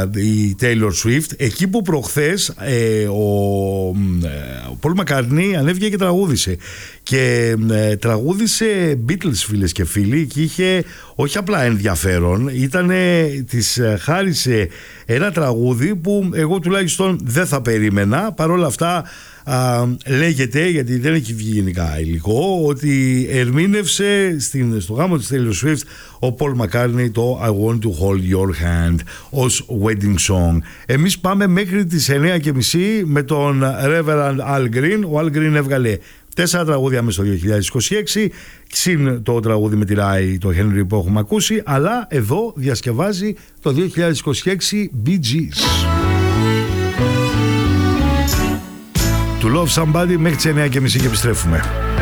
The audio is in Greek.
η Taylor Swift, εκεί που προχθές ο Paul McCartney ανέβηκε και τραγούδισε. Και τραγούδισε Beatles, φίλες και φίλοι, και είχε όχι απλά ενδιαφέρον, της χάρισε ένα τραγούδι που εγώ τουλάχιστον δεν θα περίμενα. Παρόλα αυτά λέγεται, γιατί δεν έχει βγει γενικά υλικό, ότι ερμήνευσε στο γάμο της Taylor Swift ο Paul McCartney το I Want to Hold Your Hand ως wedding song. Εμείς πάμε μέχρι τις 9:30 με τον Reverend Al Green. Ο Al Green έβγαλε 4 τραγούδια μέσα στο 2026, συν το τραγούδι με τη Rai, το Henry που έχουμε ακούσει, αλλά εδώ διασκευάζει το 2026 Bee Gees. To Love Somebody μέχρι τις 9:30 και επιστρέφουμε.